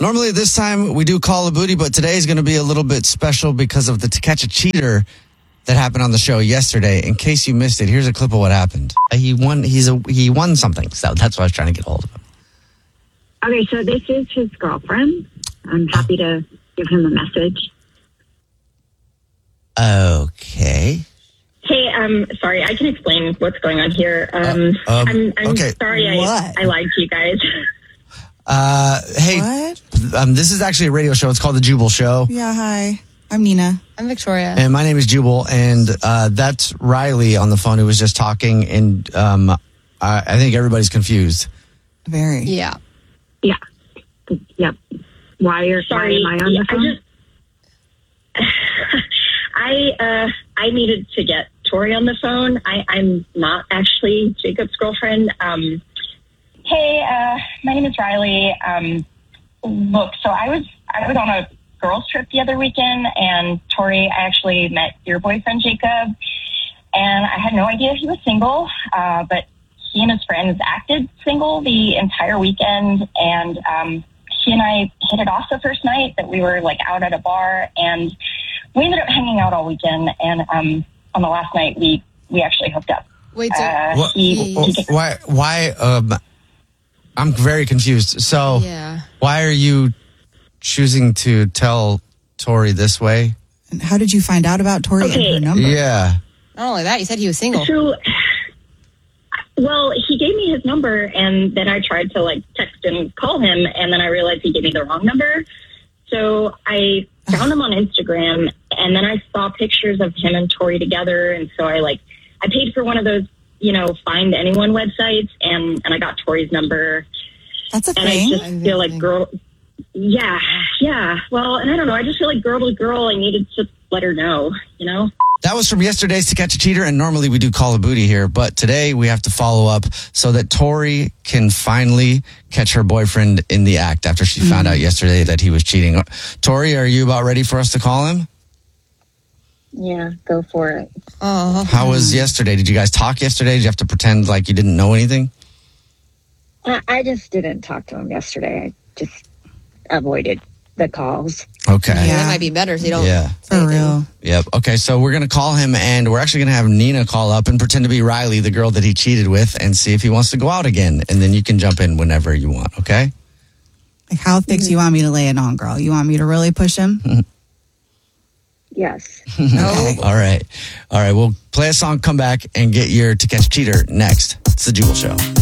Normally this time we do Call of Booty, but today is going to be a little bit special because of the To Catch a Cheater that happened on the show yesterday. In case you missed it, here's a clip of what happened. He won something, so that's why I was trying to get hold of him. Okay, so this is his girlfriend. I'm happy to give him a message. Okay. Hey, sorry, I can explain what's going on here. I'm okay. sorry I lied to you guys. Hey, What? this is actually a radio show. It's called The Jubal Show. Yeah, hi. I'm Nina. I'm Victoria. And my name is Jubal, and that's Riley on the phone who was just talking, and I think everybody's confused. Very. Yeah. Yeah. Yep. Why am I on the phone? I needed to get Tori on the phone. I'm not actually Jacob's girlfriend. Hey, my name is Riley. Look, so I was on a girls trip the other weekend, and Tori, I actually met your boyfriend Jacob, and I had no idea he was single, but he and his friends acted single the entire weekend, and he and I hit it off the first night that we were like out at a bar, and we ended up hanging out all weekend, and on the last night we actually hooked up. Wait, so Why? I'm very confused. So, why are you choosing to tell Tori this way? And how did you find out about Tori and her number? Yeah. Not only that, you said he was single. So, well, he gave me his number, and then I tried to like text and call him, and then I realized he gave me the wrong number. So I found him on Instagram, and then I saw pictures of him and Tori together, and so I paid for one of those, find anyone websites, and I got Tori's number. That's a and thing. I just feel like girl. Yeah. Well, and I don't know. I just feel like girl to girl, I needed to let her know, That was from yesterday's To Catch a Cheater, and normally we do Call of Booty here, but today we have to follow up so that Tori can finally catch her boyfriend in the act after she found out yesterday that he was cheating. Tori, are you about ready for us to call him? Yeah, go for it. How was yesterday? Did you guys talk yesterday? Did you have to pretend like you didn't know anything? I just didn't talk to him yesterday. I just avoided the calls. Okay. Yeah, that might be better so you don't. Yeah. For real. Yep. Okay, so we're going to call him, and we're actually going to have Nina call up and pretend to be Riley, the girl that he cheated with, and see if he wants to go out again. And then you can jump in whenever you want, okay? Like, how thick do you want me to lay it on, girl? You want me to really push him? Yes. All right. We'll play a song, come back, and get your To Catch a Cheater next. It's The Jubal Show.